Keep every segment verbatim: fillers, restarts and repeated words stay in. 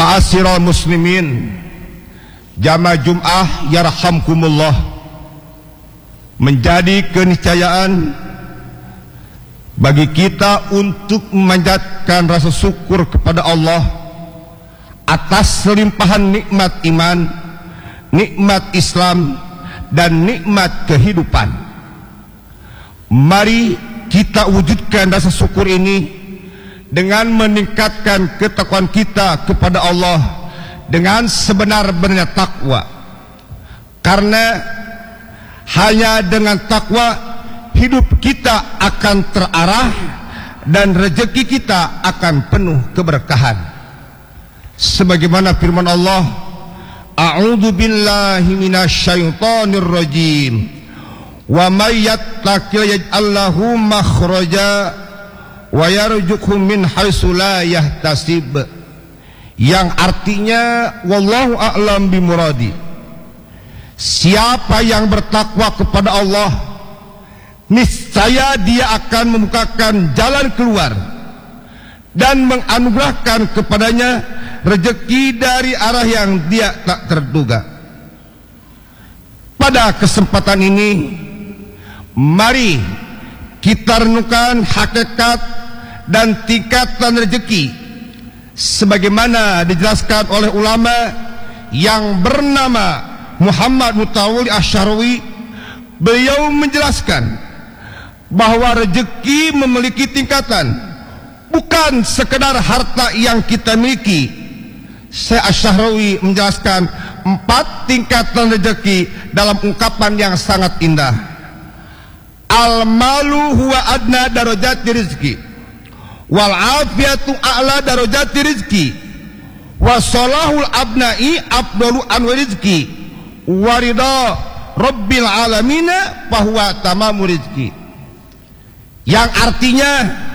Ma'asyiral muslimin, jamaah Jum'ah yarhamkumullah, menjadi keniscayaan bagi kita untuk memanjatkan rasa syukur kepada Allah atas limpahan nikmat iman, nikmat Islam, dan nikmat kehidupan. Mari kita wujudkan rasa syukur ini dengan meningkatkan ketakwaan kita kepada Allah dengan sebenar-benarnya takwa. Karena hanya dengan takwa hidup kita akan terarah dan rezeki kita akan penuh keberkahan. Sebagaimana firman Allah, A'udzu billahi minasyaitonir rajim. Wa may yattaqi yaj'al lahu makhraja wa yarzuqhu min haitsu la yahtasib, yang artinya wallahu a'lam bimuradi. Siapa yang bertakwa kepada Allah, niscaya dia akan membukakan jalan keluar dan menganugerahkan kepadanya rezeki dari arah yang dia tak terduga. Pada kesempatan ini, mari kita renungkan hakikat dan tingkatan rezeki sebagaimana dijelaskan oleh ulama yang bernama Muhammad Mutawalli Asy-Syarawi. Beliau menjelaskan bahwa rezeki memiliki tingkatan, bukan sekedar harta yang kita miliki. Syekh Asy-Syarawi menjelaskan empat tingkatan rezeki dalam ungkapan yang sangat indah. Al-malu huwa adna darajati rizki, wal afiyatu a'la darajati rizki, wa salahul abna'i afdalu anwa rizki, wa ridha rabbil alamina fahuwa tamamu rizki. Yang artinya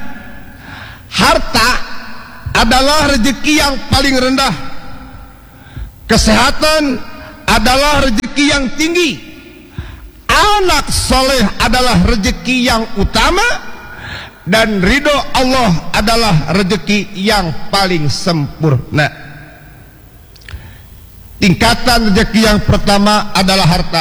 harta adalah rezeki yang paling rendah, kesehatan adalah rezeki yang tinggi, anak soleh adalah rezeki yang utama, dan ridho Allah adalah rezeki yang paling sempurna. Tingkatan rezeki yang pertama adalah harta.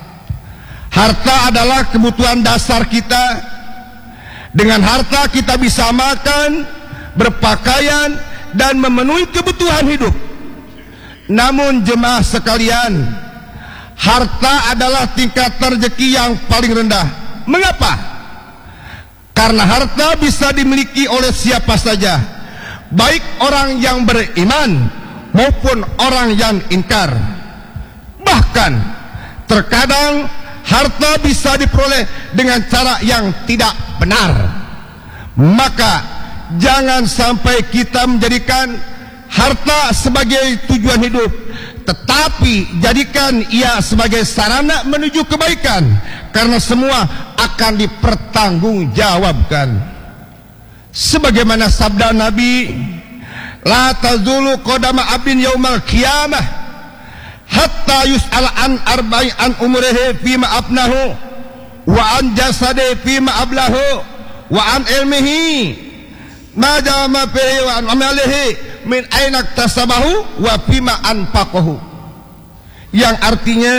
Harta adalah kebutuhan dasar kita. Dengan harta kita bisa makan, berpakaian, dan memenuhi kebutuhan hidup. Namun jemaah sekalian, harta adalah tingkatan rezeki yang paling rendah. Mengapa? Karena harta bisa dimiliki oleh siapa saja, baik orang yang beriman maupun orang yang ingkar. Bahkan terkadang harta bisa diperoleh dengan cara yang tidak benar. Maka jangan sampai kita menjadikan harta sebagai tujuan hidup, tetapi jadikan ia sebagai sarana menuju kebaikan, karena semua akan dipertanggungjawabkan. Sebagaimana sabda Nabi, la tazulu qadama abdin yaumal qiyamah hatta yus'al an arba'i an umrihi fima afnahu wa an jasadihi fima ablahu wa an ilmihi ma jama fihi wa an amalihi min aina iktasabahu wa fima anfaqahu. Yang artinya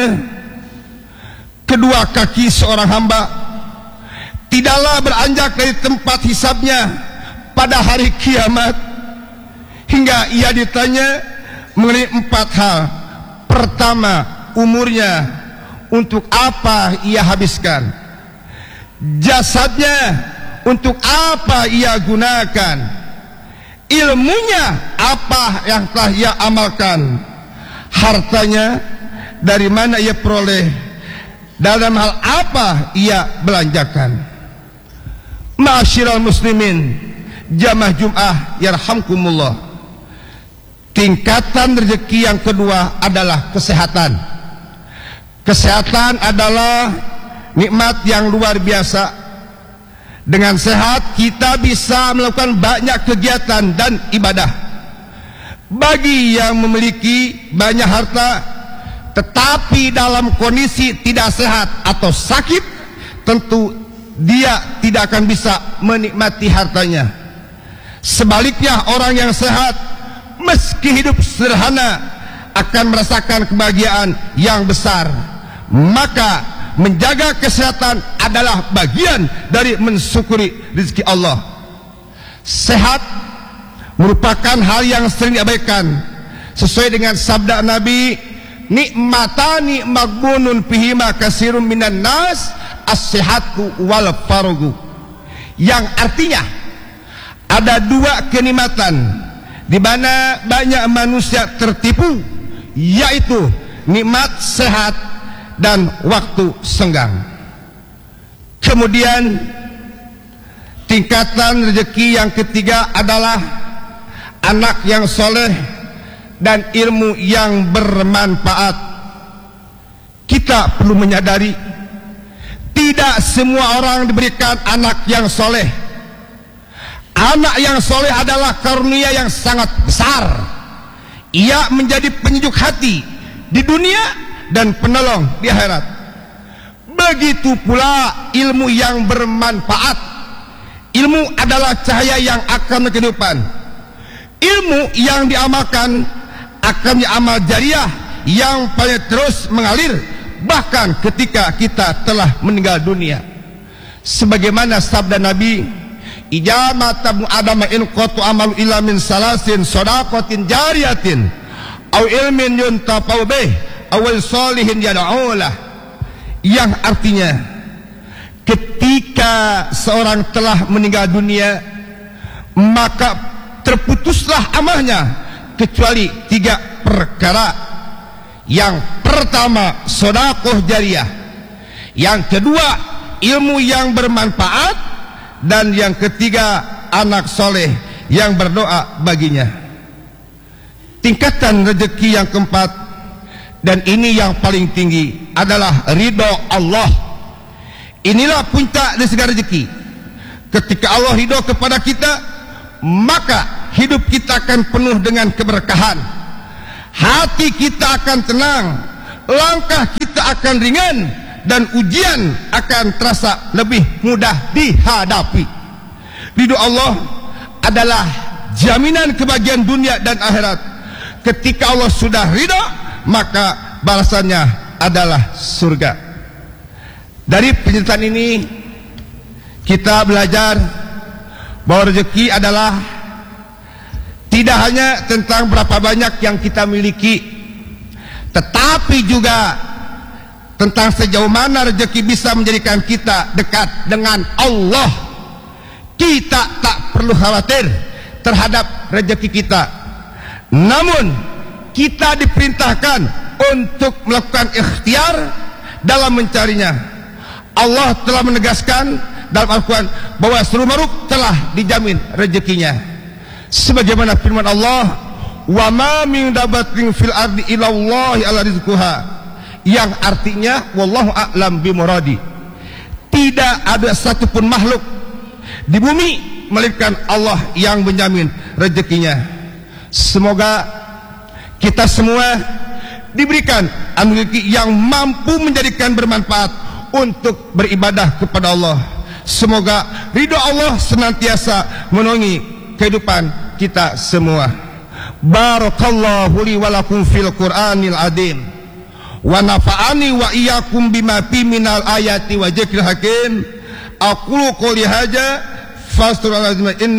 kedua kaki seorang hamba tidaklah beranjak dari tempat hisabnya pada hari kiamat hingga ia ditanya mengenai empat hal. Pertama, umurnya, untuk apa ia habiskan. Jasadnya, untuk apa ia gunakan. Ilmunya, apa yang telah ia amalkan. Hartanya, dari mana ia peroleh, dalam hal apa ia belanjakan. Ma'asyiral muslimin, jamaah Jum'ah yarhamkumullah, tingkatan rezeki yang kedua adalah kesehatan. Kesehatan adalah nikmat yang luar biasa. Dengan sehat kita bisa melakukan banyak kegiatan dan ibadah. Bagi yang memiliki banyak harta tetapi dalam kondisi tidak sehat atau sakit, tentu dia tidak akan bisa menikmati hartanya. Sebaliknya, orang yang sehat meski hidup sederhana akan merasakan kebahagiaan yang besar. Maka menjaga kesehatan adalah bagian dari mensyukuri rezeki Allah. Sehat merupakan hal yang sering diabaikan, sesuai dengan sabda Nabi, nikmatani maghbunun fihima katsirun minan nas, as-sihhatu wal faragu, yang artinya ada dua kenikmatan di mana banyak manusia tertipu, yaitu nikmat sehat dan waktu senggang. Kemudian tingkatan rezeki yang ketiga adalah anak yang soleh dan ilmu yang bermanfaat. Kita perlu menyadari, tidak semua orang diberikan anak yang soleh. Anak yang soleh adalah karunia yang sangat besar. Ia menjadi penyejuk hati di dunia dan penolong di akhirat. Begitu pula ilmu yang bermanfaat. Ilmu adalah cahaya yang akan kehidupan. Ilmu yang diamalkan akan menjadi amal jariah yang paling terus mengalir bahkan ketika kita telah meninggal dunia. Sebagaimana sabda Nabi, idza mata ibnu adam in qatu amalu illa min salasin shadaqatin jariyatin aw ilmin yuntafa'u bih awal solihin yad'ulah, yang artinya ketika seorang telah meninggal dunia maka terputuslah amalnya kecuali tiga perkara. Yang pertama sedekah jariah, yang kedua ilmu yang bermanfaat, dan yang ketiga anak soleh yang berdoa baginya. Tingkatan rezeki yang keempat, dan ini yang paling tinggi, adalah ridho Allah. Inilah puncak dari segala rezeki. Ketika Allah ridho kepada kita, maka hidup kita akan penuh dengan keberkahan. Hati kita akan tenang, langkah kita akan ringan, dan ujian akan terasa lebih mudah dihadapi. Ridho Allah adalah jaminan kebahagiaan dunia dan akhirat. Ketika Allah sudah ridho, maka balasannya adalah surga. Dari pernyataan ini kita belajar bahwa rezeki adalah tidak hanya tentang berapa banyak yang kita miliki, tetapi juga tentang sejauh mana rezeki bisa menjadikan kita dekat dengan Allah. Kita tak perlu khawatir terhadap rezeki kita, namun kita diperintahkan untuk melakukan ikhtiar dalam mencarinya. Allah telah menegaskan dalam Al-Quran bahwa seluruh makhluk telah dijamin rezekinya. Sebagaimana firman Allah, wa ma min dabatin fil ardi ilallahi ala rizquha, yang artinya wallahu a'lam bimuradi. Tidak ada satupun makhluk di bumi melainkan Allah yang menjamin rezekinya. Semoga kita semua diberikan rezeki yang mampu menjadikan bermanfaat untuk beribadah kepada Allah. Semoga ridho Allah senantiasa menaungi kehidupan kita semua. Barakallahu li wa lakum fil Qur'anil azim, wa nafa'ani wa iyyakum bima fi minal ayati wa dzikril hakim. Aqulu qouli hadza fastaghfirullaha